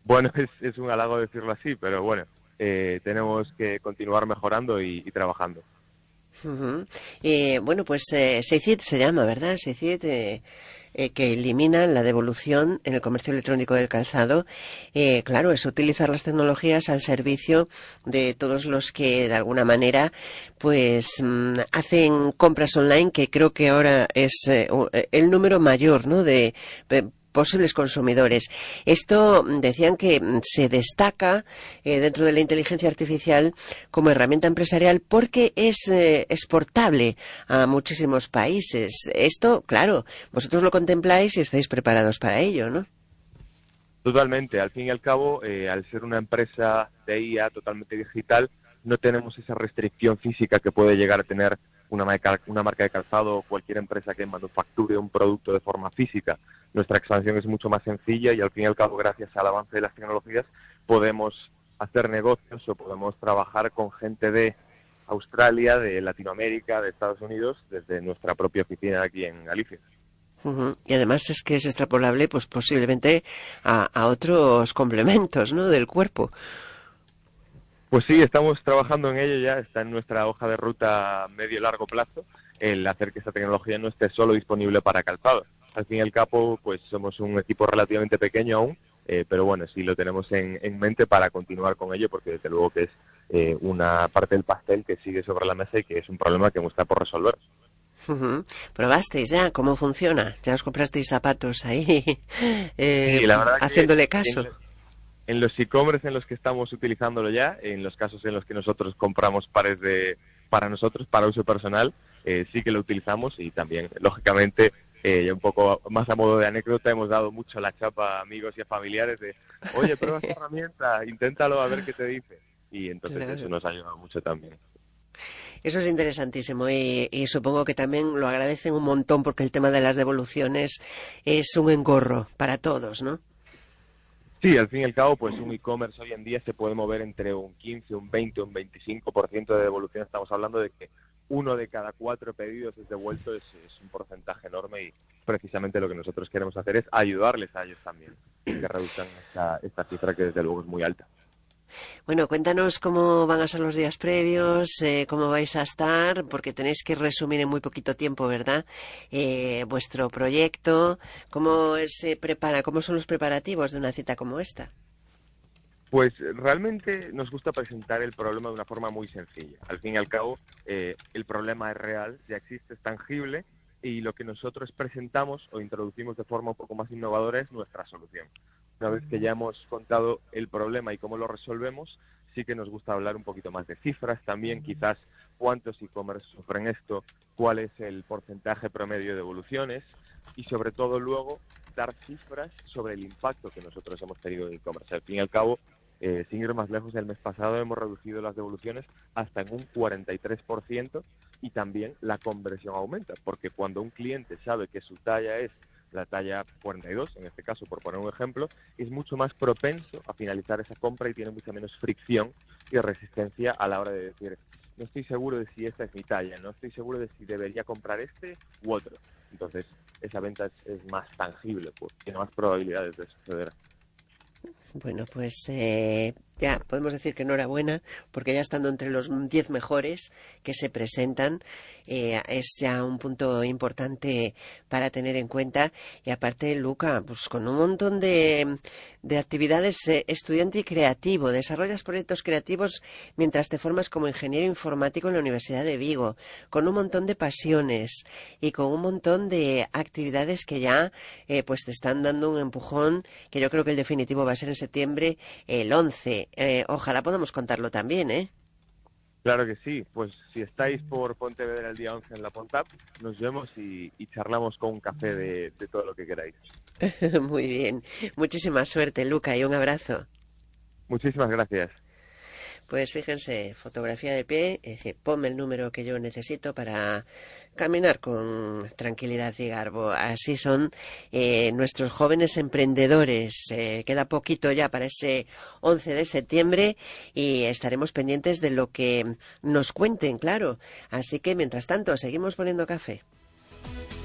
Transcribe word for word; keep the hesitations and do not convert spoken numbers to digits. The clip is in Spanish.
Bueno, es, es un halago decirlo así, pero bueno, eh, tenemos que continuar mejorando y, y trabajando. Ujú. Eh, bueno, pues eh, SafeIt se llama, ¿verdad? SafeIt, eh, eh, que elimina la devolución en el comercio electrónico del calzado. Eh, claro, es utilizar las tecnologías al servicio de todos los que de alguna manera pues mm, hacen compras online, que creo que ahora es eh, u- eh, el número mayor, ¿no? de, de posibles consumidores. Esto mm, decían que mm, se destaca eh, dentro de la inteligencia artificial como herramienta empresarial porque es eh, exportable a muchísimos países. Esto, claro, vosotros lo contempláis y estáis preparados para ello, ¿no? Totalmente, al fin y al cabo, eh, al ser una empresa de I A totalmente digital, no tenemos esa restricción física que puede llegar a tener una marca, una marca de calzado o cualquier empresa que manufacture un producto de forma física. Nuestra expansión es mucho más sencilla y al fin y al cabo, gracias al avance de las tecnologías, podemos hacer negocios o podemos trabajar con gente de Australia, de Latinoamérica, de Estados Unidos, desde nuestra propia oficina aquí en Galicia. Ujú. Y además es que es extrapolable, pues posiblemente a, a otros complementos, ¿no? Del cuerpo. Pues sí, estamos trabajando en ello ya, está en nuestra hoja de ruta medio-largo plazo, el hacer que esta tecnología no esté solo disponible para calzado. Al fin y al cabo, pues somos un equipo relativamente pequeño aún, eh, pero bueno, sí lo tenemos en, en mente para continuar con ello, porque desde luego que es eh, una parte del pastel que sigue sobre la mesa y que es un problema que está por resolver. Ujú. ¿Probasteis ya cómo funciona? ¿Ya os comprasteis zapatos ahí eh, Sí, la verdad que haciéndole en, caso? En los e-commerce en los que estamos utilizándolo ya, en los casos en los que nosotros compramos pares de para nosotros, para uso personal, eh, sí que lo utilizamos y también, lógicamente, eh, ya un poco más a modo de anécdota, hemos dado mucho la chapa a amigos y a familiares de, oye, prueba esta herramienta, inténtalo a ver qué te dice. Y entonces eso Claro. nos ha ayudado mucho también. Eso es interesantísimo y, y supongo que también lo agradecen un montón porque el tema de las devoluciones es un engorro para todos, ¿no? Sí, al fin y al cabo, pues un e-commerce hoy en día se puede mover entre un quince, un veinte, un veinticinco por ciento de devolución. Estamos hablando de que uno de cada cuatro pedidos es devuelto, es, es un porcentaje enorme y precisamente lo que nosotros queremos hacer es ayudarles a ellos también y que reduzcan esta, esta cifra que desde luego es muy alta. Bueno, cuéntanos cómo van a ser los días previos, eh, cómo vais a estar, porque tenéis que resumir en muy poquito tiempo, ¿verdad? Eh, vuestro proyecto, cómo se prepara, cómo son los preparativos de una cita como esta. Pues realmente nos gusta presentar el problema de una forma muy sencilla. Al fin y al cabo, eh, el problema es real, ya existe, es tangible y lo que nosotros presentamos o introducimos de forma un poco más innovadora es nuestra solución. Una vez que ya hemos contado el problema y cómo lo resolvemos, sí que nos gusta hablar un poquito más de cifras también, quizás cuántos e-commerce sufren esto, cuál es el porcentaje promedio de evoluciones y sobre todo luego dar cifras sobre el impacto que nosotros hemos tenido en e-commerce. Al fin y al cabo, eh, sin ir más lejos, el mes pasado hemos reducido las devoluciones hasta en un cuarenta y tres por ciento y también la conversión aumenta, porque cuando un cliente sabe que su talla es la talla cuarenta y dos, en este caso, por poner un ejemplo, es mucho más propenso a finalizar esa compra y tiene mucha menos fricción y resistencia a la hora de decir, no estoy seguro de si esta es mi talla, no estoy seguro de si debería comprar este u otro. Entonces, esa venta es, es más tangible, pues, tiene más probabilidades de suceder. Bueno, pues eh, ya podemos decir que enhorabuena, porque ya estando entre los diez mejores que se presentan, eh, es ya un punto importante para tener en cuenta. Y aparte, Luca, pues con un montón de, de actividades eh, estudiante y creativo, desarrollas proyectos creativos mientras te formas como ingeniero informático en la Universidad de Vigo, con un montón de pasiones y con un montón de actividades que ya eh, pues te están dando un empujón, que yo creo que el definitivo va a ser en septiembre, el once. Eh, ojalá podamos contarlo también, ¿eh? Claro que sí, pues si estáis por Pontevedra el día once en la Pontap, nos vemos y, y charlamos con un café de, de todo lo que queráis. Muy bien. Muchísima suerte, Luca, y un abrazo. Muchísimas gracias. Pues fíjense, fotografía de pie, es decir, ponme el número que yo necesito para caminar con tranquilidad y garbo. Así son eh, nuestros jóvenes emprendedores. Eh, queda poquito ya para ese once de septiembre y estaremos pendientes de lo que nos cuenten, claro. Así que, mientras tanto, seguimos poniendo café.